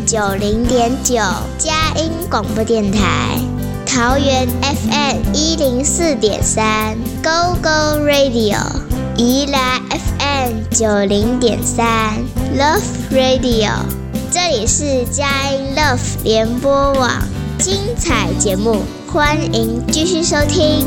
90.9佳音广播电台，桃园 FM104.3 Go Go Radio， 宜兰 FM90.3 Love Radio， 这里是佳音 Love 联播网，精彩节目欢迎继续收听。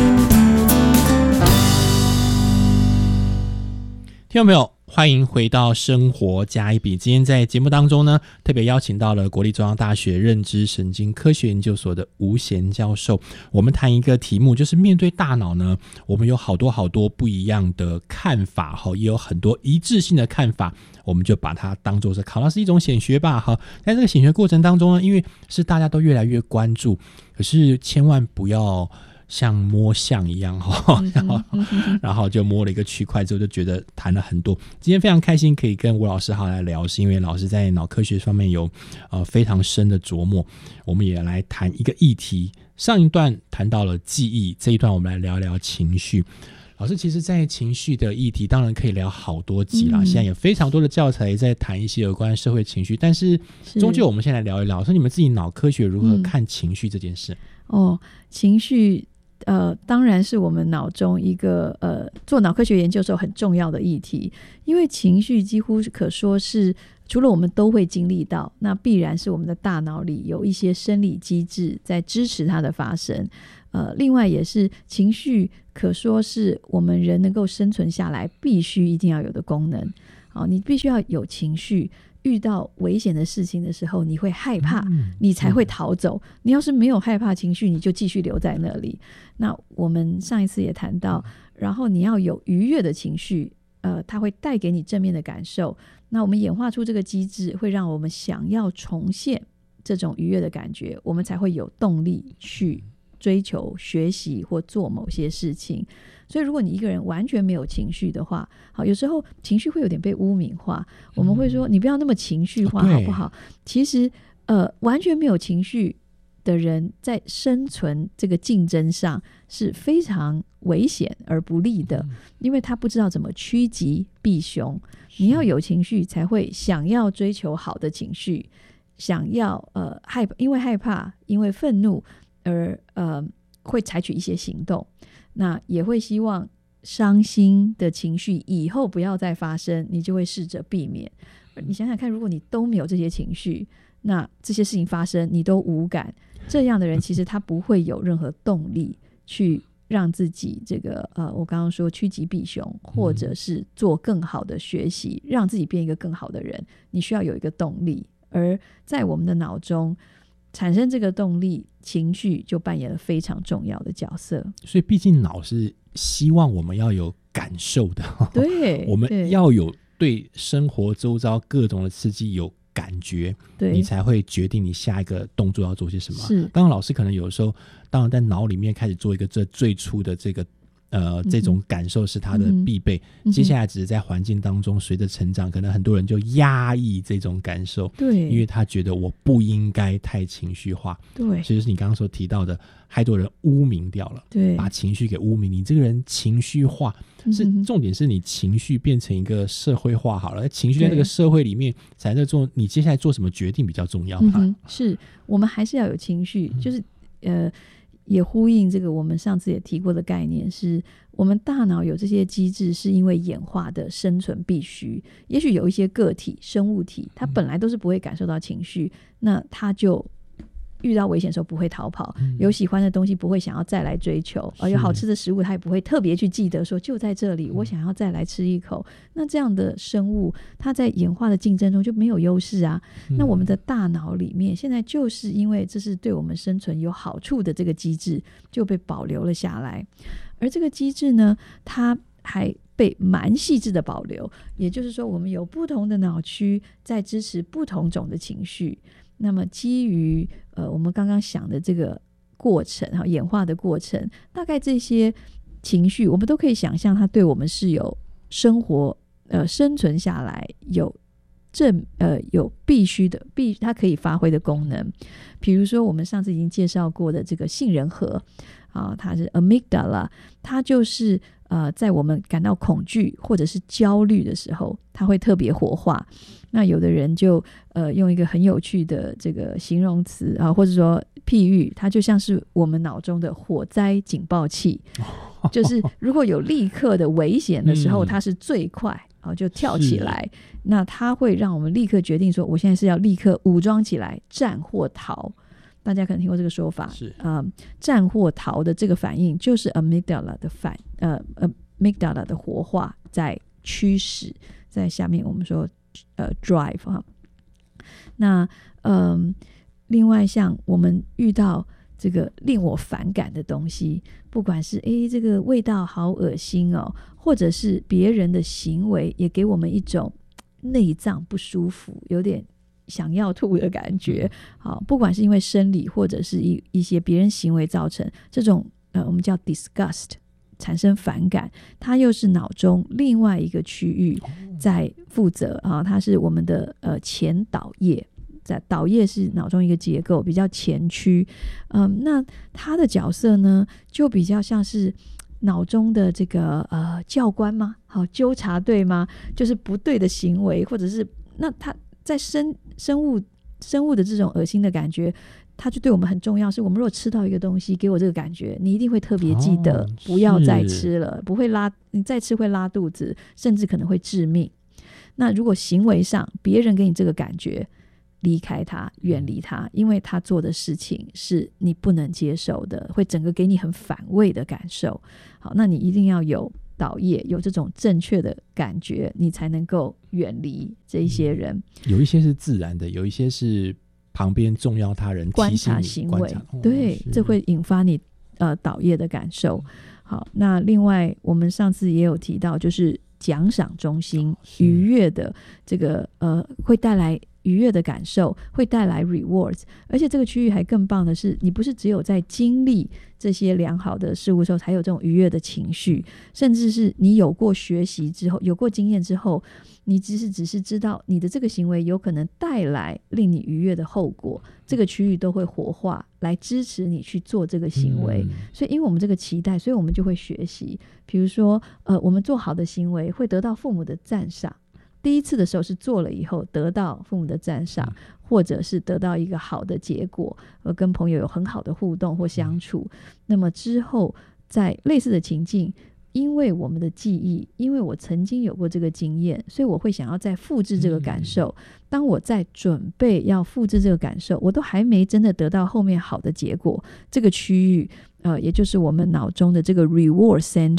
听众朋友，欢迎回到生活加一笔。今天在节目当中呢，特别邀请到了国立中央大学认知神经科学研究所的吴贤教授。我们谈一个题目，就是面对大脑呢，我们有好多不一样的看法，也有很多一致性的看法，我们就把它当作是考它是一种显学吧。在这个显学过程当中呢，因为是大家都越来越关注，可是千万不要像摸象一样然后就摸了一个区块之后就觉得谈了很多。今天非常开心可以跟吴老师来聊，是因为老师在脑科学方面有非常深的琢磨。我们也来谈一个议题，上一段谈到了记忆，这一段我们来聊聊情绪。老师其实在情绪的议题当然可以聊好多集啦，现在有非常多的教材在谈一些有关社会情绪，但是终究我们先来聊一聊，说你们自己脑科学如何看情绪这件事。 情绪当然是我们脑中一个做脑科学研究的时候很重要的议题，因为情绪几乎可说是除了我们都会经历到，那必然是我们的大脑里有一些生理机制在支持它的发生。另外也是情绪可说是我们人能够生存下来必须一定要有的功能。你必须要有情绪，遇到危险的事情的时候你会害怕，你才会逃走。你要是没有害怕情绪，你就继续留在那里。那我们上一次也谈到，然后你要有愉悦的情绪，它会带给你正面的感受。那我们演化出这个机制，会让我们想要重现这种愉悦的感觉，我们才会有动力去追求学习或做某些事情。所以如果你一个人完全没有情绪的话，有时候情绪会有点被污名化，我们会说你不要那么情绪化好不好？其实完全没有情绪的人在生存这个竞争上是非常危险而不利的，因为他不知道怎么趋吉避凶。你要有情绪才会想要追求好的情绪，想要因为害怕因为愤怒而会采取一些行动，那也会希望伤心的情绪以后不要再发生，你就会试着避免。你想想看，如果你都没有这些情绪，那这些事情发生你都无感，这样的人其实他不会有任何动力去让自己这个我刚刚说趋吉避凶，或者是做更好的学习，让自己变一个更好的人。你需要有一个动力，而在我们的脑中产生这个动力，情绪就扮演了非常重要的角色。 所以毕竟脑是希望我们要有感受的， 对， 我们要有对生活周遭各种的刺激有感觉，你才会决定你下一个动作要做些什么。 是， 当然老师可能有时候当然在脑里面开始做一个最初的这个这种感受是他的必备，接下来只是在环境当中随着成长，可能很多人就压抑这种感受， 对， 因为他觉得我不应该太情绪化， 对， 所以就是你刚刚所提到的，太多人污名掉了， 对， 把情绪给污名，你这个人情绪化，是重点是你情绪变成一个社会化好了，情绪在这个社会里面才在做你接下来做什么决定比较重要嘛。 是我们还是要有情绪，就是也呼应这个我们上次也提过的概念，是我们大脑有这些机制是因为演化的生存必须。也许有一些个体生物体它本来都是不会感受到情绪，那它就遇到危险的时候不会逃跑，有喜欢的东西不会想要再来追求，有好吃的食物它也不会特别去记得说就在这里我想要再来吃一口。那这样的生物它在演化的竞争中就没有优势啊。那我们的大脑里面现在就是因为这是对我们生存有好处的这个机制就被保留了下来，而这个机制呢它还被蛮细致的保留，也就是说我们有不同的脑区在支持不同种的情绪。那么基于我们刚刚想的这个过程演化的过程，大概这些情绪我们都可以想象它对我们是有生活生存下来有必须的它可以发挥的功能。比如说我们上次已经介绍过的这个杏仁核它是 amygdala， 它就是在我们感到恐惧或者是焦虑的时候，它会特别活化。那有的人就用一个很有趣的这个形容词或者说譬喻，它就像是我们脑中的火灾警报器，就是如果有立刻的危险的时候，它是最快就跳起来，那它会让我们立刻决定说，我现在是要立刻武装起来战或逃。大家可能听过这个说法，是战或逃的这个反应就是 amygdala 的amygdala 的活化在驱使，在下面我们说drive 那另外像我们遇到这个令我反感的东西，不管是这个味道好恶心或者是别人的行为也给我们一种内脏不舒服，有点想要吐的感觉，不管是因为生理或者是一些别人行为造成这种我们叫 disgust 产生反感，它又是脑中另外一个区域在负责它是我们的前导叶，在导叶是脑中一个结构比较前区，那它的角色呢就比较像是脑中的这个教官吗？纠察队吗？就是不对的行为，或者是那它在生物的这种恶心的感觉，它就对我们很重要，是我们如果吃到一个东西给我这个感觉，你一定会特别记得不要再吃了，不会你再吃会拉肚子，甚至可能会致命。那如果行为上别人给你这个感觉，离开他，远离他，因为他做的事情是你不能接受的，会整个给你很反胃的感受。好，那你一定要有导业，有这种正确的感觉，你才能够远离这一些人。 有一些是自然的，有一些是旁边重要他人观察行为，对，这会引发你导业的感受。好，那另外我们上次也有提到，就是奖赏中心愉悦的这个会带来愉悦的感受，会带来 rewards， 而且这个区域还更棒的是，你不是只有在经历这些良好的事物的时候才有这种愉悦的情绪，甚至是你有过学习之后，有过经验之后，你只是知道你的这个行为有可能带来令你愉悦的后果，这个区域都会活化来支持你去做这个行为。所以因为我们这个期待，所以我们就会学习，比如说我们做好的行为会得到父母的赞赏，第一次的时候是做了以后得到父母的赞赏，或者是得到一个好的结果，跟朋友有很好的互动或相处，那么之后在类似的情境，因为我们的记忆，因为我曾经有过这个经验，所以我会想要再复制这个感受。当我在准备要复制这个感受，我都还没真的得到后面好的结果，这个区域也就是我们脑中的这个 reward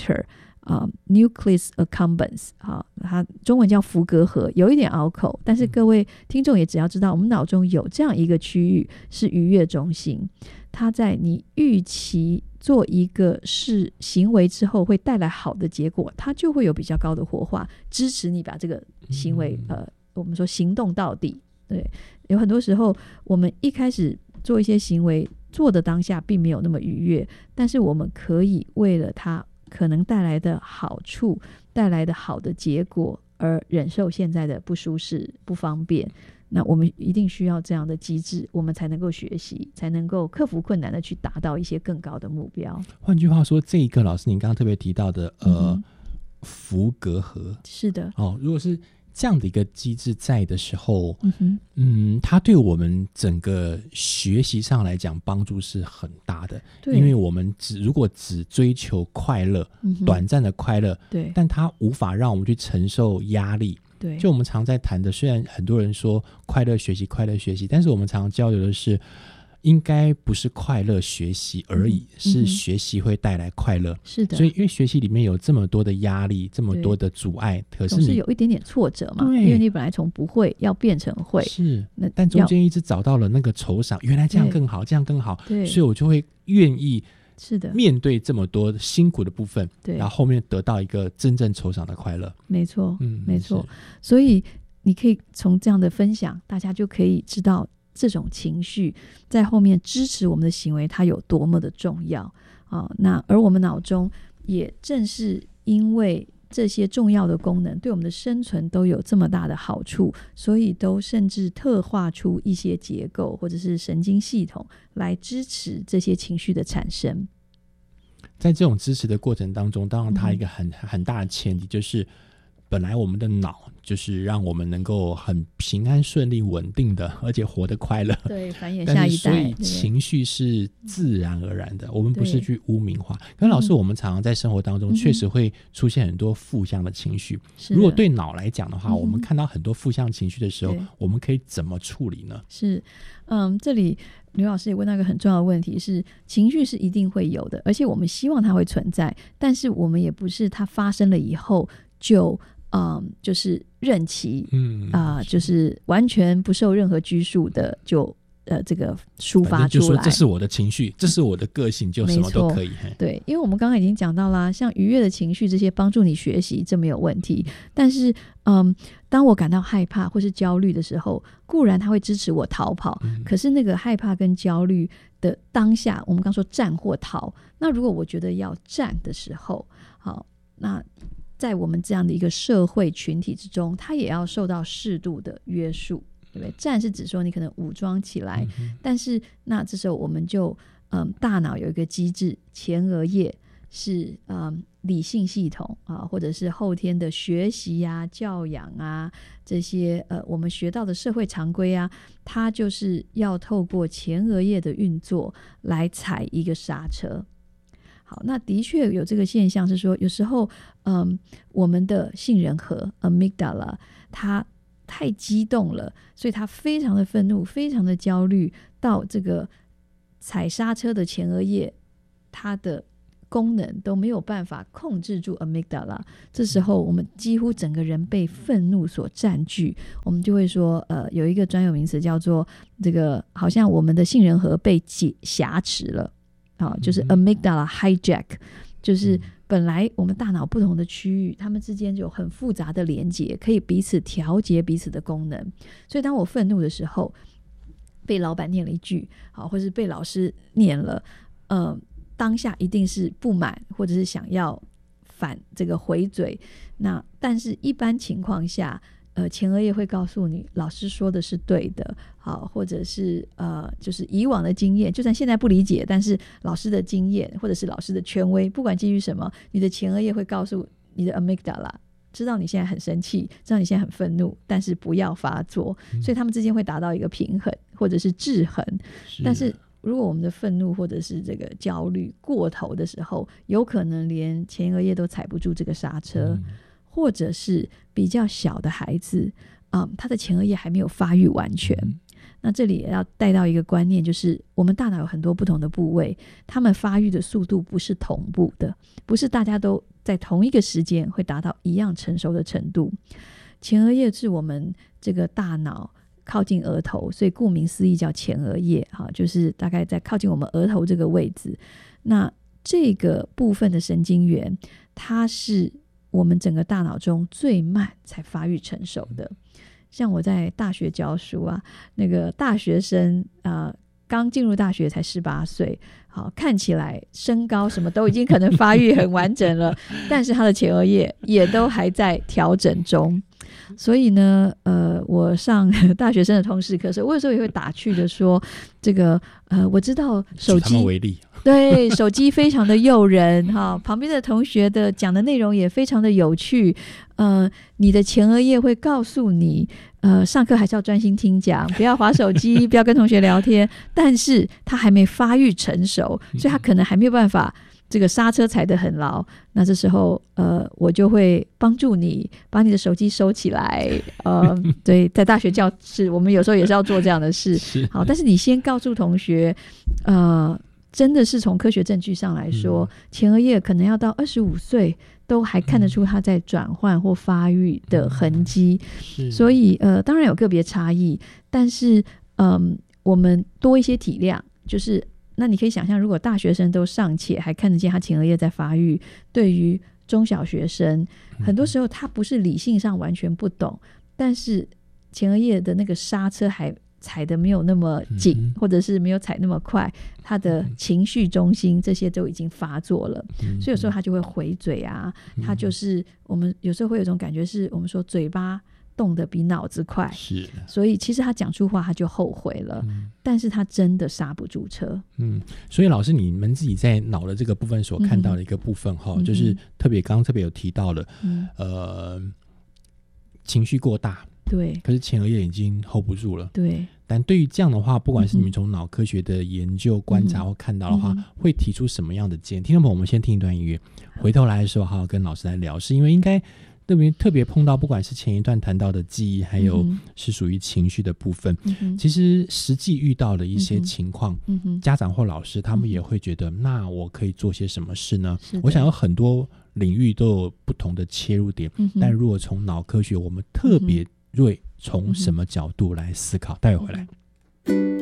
center，nucleus accumbens，它中文叫福格核，有一点拗口，但是各位听众也只要知道，我们脑中有这样一个区域是愉悦中心，它在你预期做一个行为之后会带来好的结果，它就会有比较高的活化，支持你把这个行为我们说行动到底。对，有很多时候我们一开始做一些行为，做的当下并没有那么愉悦，但是我们可以为了它可能带来的好处，带来的好的结果而忍受现在的不舒适不方便，那我们一定需要这样的机制，我们才能够学习，才能够克服困难的去达到一些更高的目标。 换句话说，这一个老师您刚刚特别提到的福格核， 是的如果是这样的一个机制在的时候，它对我们整个学习上来讲帮助是很大的。因为我们如果只追求快乐，短暂的快乐，对，但它无法让我们去承受压力。对，就我们常在谈的，虽然很多人说快乐学习，快乐学习，但是我们常交流的是，应该不是快乐学习而已，是学习会带来快乐。是的，所以因为学习里面有这么多的压力，这么多的阻碍，可是总是有一点点挫折嘛，因为你本来从不会要变成会， 是，但中间一直找到了那个酬赏，原来这样更好，这样更好，所以我就会愿意是的面对这么多辛苦的部分，对，然后后面得到一个真正酬赏的快乐。 没错，没错。所以你可以从这样的分享，大家就可以知道这种情绪在后面支持我们的行为它有多么的重要那而我们脑中也正是因为这些重要的功能对我们的生存都有这么大的好处，所以都甚至特化出一些结构或者是神经系统来支持这些情绪的产生。 在这种支持的过程当中，当然它一个很大的前提就是本来我们的脑就是让我们能够很平安顺利稳定的，而且活得快乐， 对，繁衍下一代， 所以情绪是自然而然的，我们不是去污名化。可是老师，我们常常在生活当中确实会出现很多负向的情绪，如果对脑来讲的话，我们看到很多负向情绪的时候，我们可以怎么处理呢？ 是这里刘老师也问到一个很重要的问题，是情绪是一定会有的，而且我们希望它会存在，但是我们也不是它发生了以后就是任其就是完全不受任何拘束的就这个抒发出来， 就说这是我的情绪，这是我的个性，就什么都可以。 对，因为我们刚刚已经讲到啦，像愉悦的情绪这些帮助你学习，这没有问题。但是当我感到害怕或是焦虑的时候，固然它会支持我逃跑，可是那个害怕跟焦虑的当下，我们刚说战或逃，那如果我觉得要战的时候，好，那在我们这样的一个社会群体之中，它也要受到适度的约束，对不对？战是指说你可能武装起来，但是那这时候我们就大脑有一个机制，前额叶是理性系统或者是后天的学习啊、教养啊这些我们学到的社会常规啊，它就是要透过前额叶的运作来踩一个刹车。好，那的确有这个现象是说，有时候我们的杏仁核 amygdala 它太激动了，所以它非常的愤怒，非常的焦虑，到这个踩刹车的前额叶它的功能都没有办法控制住 amygdala， 这时候我们几乎整个人被愤怒所占据，我们就会说有一个专有名词叫做这个好像我们的杏仁核被挟持了，就是 amygdala hijack， 就是本来我们大脑不同的区域，它们之间就有很复杂的连结，可以彼此调节彼此的功能。所以当我愤怒的时候，被老板念了一句，或是被老师念了，当下一定是不满，或者是想要反这个回嘴。那但是一般情况下，前额叶会告诉你老师说的是对的，好，或者是就是以往的经验，就算现在不理解，但是老师的经验或者是老师的权威，不管基于什么，你的前额叶会告诉你的 amygdala， 知道你现在很生气，知道你现在很愤怒，但是不要发作，所以他们之间会达到一个平衡或者是制衡。但是如果我们的愤怒或者是这个焦虑过头的时候，有可能连前额叶都踩不住这个刹车，或者是比较小的孩子他的前额叶还没有发育完全。那这里也要带到一个观念，就是我们大脑有很多不同的部位，他们发育的速度不是同步的，不是大家都在同一个时间会达到一样成熟的程度。前额叶是我们这个大脑靠近额头，所以顾名思义叫前额叶，就是大概在靠近我们额头这个位置。那这个部分的神经元，它是我们整个大脑中最慢才发育成熟的。像我在大学教书那个大学生刚进入大学才18岁，好，看起来身高什么都已经可能发育很完整了，但是他的前额叶也都还在调整中。所以呢我上大学生的通识课时，我有时候也会打趣的说，这个我知道手机， 举他们为例， 对，手机非常的诱人旁边的同学的讲的内容也非常的有趣，你的前额叶会告诉你上课还是要专心听讲，不要滑手机不要跟同学聊天，但是他还没发育成熟，所以他可能还没有办法这个刹车踩得很牢。那这时候我就会帮助你把你的手机收起来对，在大学教室我们有时候也是要做这样的事好，但是你先告诉同学真的是从科学证据上来说，前额叶可能要到25岁都还看得出它在转换或发育的痕迹所以当然有个别差异，但是我们多一些体谅，就是那你可以想象，如果大学生都尚且还看得见他前额叶在发育，对于中小学生很多时候他不是理性上完全不懂，但是前额叶的那个刹车还踩得没有那么紧，或者是没有踩那么快，他的情绪中心这些都已经发作了所以有时候他就会回嘴他就是我们有时候会有一种感觉是我们说嘴巴动得比脑子快， 是， 所以其实他讲出话他就后悔了，但是他真的刹不住车。 所以老师你们自己在脑的这个部分所看到的一个部分就是刚刚特别有提到了情绪过大， 对， 可是前额叶已经 hold 不住了， 对。 但对于这样的话，不管是你们从脑科学的研究观察或看到的话，会提出什么样的建议？听众朋友，我们先听一段音乐，回头来的时候好好跟老师来聊，是因为应该特别碰到不管是前一段谈到的记忆，还有是属于情绪的部分，其实实际遇到的一些情况，家长或老师他们也会觉得，那我可以做些什么事呢？我想有很多领域都有不同的切入点，但如果从脑科学，我们特别从什么角度来思考？待会回来。